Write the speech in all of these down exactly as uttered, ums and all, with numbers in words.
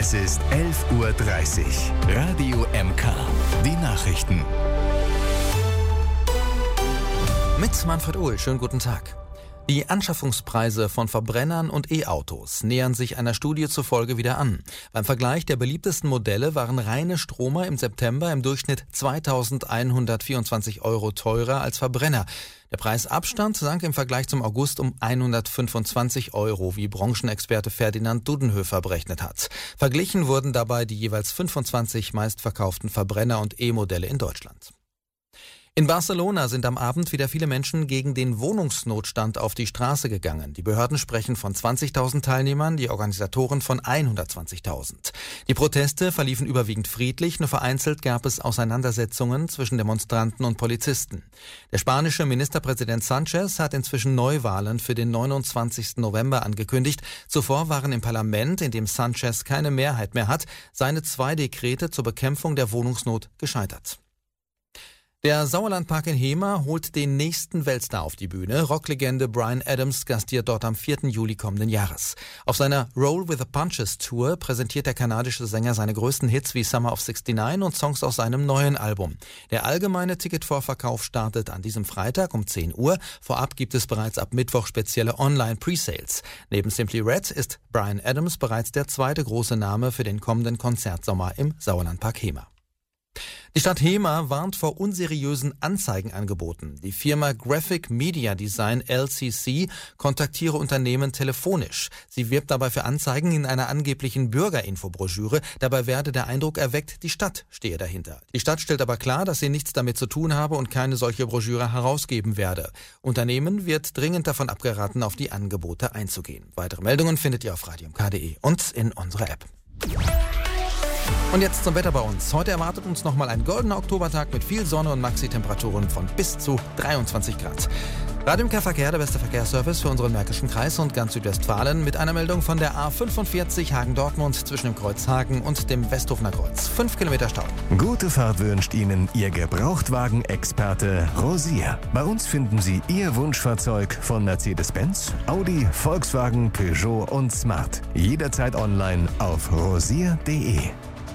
Es ist elf Uhr dreißig. Radio M K. Die Nachrichten. Mit Manfred Uhl, schönen guten Tag. Die Anschaffungspreise von Verbrennern und E-Autos nähern sich einer Studie zufolge wieder an. Beim Vergleich der beliebtesten Modelle waren reine Stromer im September im Durchschnitt zweitausendeinhundertvierundzwanzig Euro teurer als Verbrenner. Der Preisabstand sank im Vergleich zum August um hundertfünfundzwanzig Euro, wie Branchenexperte Ferdinand Dudenhöfer berechnet hat. Verglichen wurden dabei die jeweils fünfundzwanzig meistverkauften Verbrenner- und E-Modelle in Deutschland. In Barcelona sind am Abend wieder viele Menschen gegen den Wohnungsnotstand auf die Straße gegangen. Die Behörden sprechen von zwanzigtausend Teilnehmern, die Organisatoren von hundertzwanzigtausend. Die Proteste verliefen überwiegend friedlich, nur vereinzelt gab es Auseinandersetzungen zwischen Demonstranten und Polizisten. Der spanische Ministerpräsident Sánchez hat inzwischen Neuwahlen für den neunundzwanzigsten November angekündigt. Zuvor waren im Parlament, in dem Sánchez keine Mehrheit mehr hat, seine zwei Dekrete zur Bekämpfung der Wohnungsnot gescheitert. Der Sauerlandpark in Hemer holt den nächsten Weltstar auf die Bühne. Rocklegende Bryan Adams gastiert dort am vierten Juli kommenden Jahres. Auf seiner Roll with the Punches Tour präsentiert der kanadische Sänger seine größten Hits wie Summer of sixty-nine und Songs aus seinem neuen Album. Der allgemeine Ticketvorverkauf startet an diesem Freitag um zehn Uhr. Vorab gibt es bereits ab Mittwoch spezielle Online-Presales. Neben Simply Red ist Bryan Adams bereits der zweite große Name für den kommenden Konzertsommer im Sauerlandpark Hemer. Die Stadt Hemer warnt vor unseriösen Anzeigenangeboten. Die Firma Graphic Media Design L C C kontaktiere Unternehmen telefonisch. Sie wirbt dabei für Anzeigen in einer angeblichen Bürgerinfobroschüre. Dabei werde der Eindruck erweckt, die Stadt stehe dahinter. Die Stadt stellt aber klar, dass sie nichts damit zu tun habe und keine solche Broschüre herausgeben werde. Unternehmen wird dringend davon abgeraten, auf die Angebote einzugehen. Weitere Meldungen findet ihr auf radio m k punkt d e und in unserer App. Und jetzt zum Wetter bei uns. Heute erwartet uns nochmal ein goldener Oktobertag mit viel Sonne und Maxi-Temperaturen von bis zu dreiundzwanzig Grad. Radio M K Verkehr, der beste Verkehrsservice für unseren Märkischen Kreis und ganz Südwestfalen mit einer Meldung von der A fünfundvierzig Hagen-Dortmund zwischen dem Kreuz Hagen und dem Westhofener Kreuz. Fünf Kilometer Stau. Gute Fahrt wünscht Ihnen Ihr Gebrauchtwagen-Experte Rosier. Bei uns finden Sie Ihr Wunschfahrzeug von Mercedes-Benz, Audi, Volkswagen, Peugeot und Smart. Jederzeit online auf rosier punkt d e.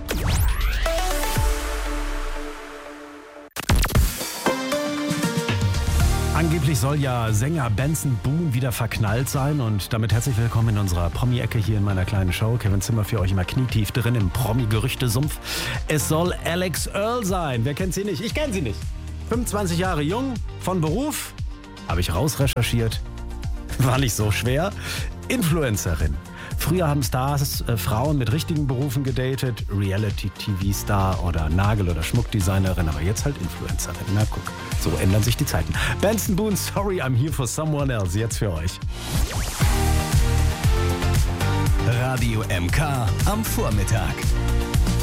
Angeblich soll ja Sänger Benson Boone wieder verknallt sein und damit herzlich willkommen in unserer Promi-Ecke hier in meiner kleinen Show. Kevin Zimmer für euch immer knietief drin im Promi-Gerüchte-Sumpf. Es soll Alex Earl sein. Wer kennt sie nicht? Ich kenne sie nicht. fünfundzwanzig Jahre jung, von Beruf, habe ich rausrecherchiert. War nicht so schwer. Influencerin. Früher haben Stars äh, Frauen mit richtigen Berufen gedatet, Reality-T V-Star oder Nagel- oder Schmuckdesignerin, aber jetzt halt Influencerin. Na guck, so ändern sich die Zeiten. Benson Boone, Sorry, I'm here for someone else, jetzt für euch. Radio M K am Vormittag.